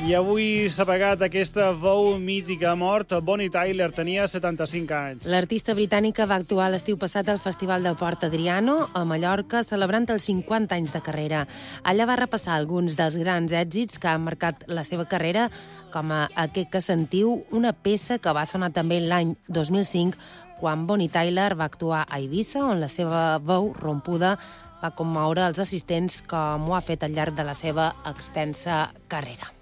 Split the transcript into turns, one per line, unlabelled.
I avui s'ha pagat aquesta veu mítica mort. Bonnie Tyler tenia 75 anys.
L'artista britànica va actuar l'estiu passat al Festival de Port Adriano, a Mallorca, celebrant els 50 anys de carrera. Allà va repassar alguns dels grans èxits que han marcat la seva carrera, com aquest que sentiu, una peça que va sonar també l'any 2005, quan Bonnie Tyler va actuar a Eivissa, on la seva veu rompuda va commoure els assistents, com ho ha fet al llarg de la seva extensa carrera.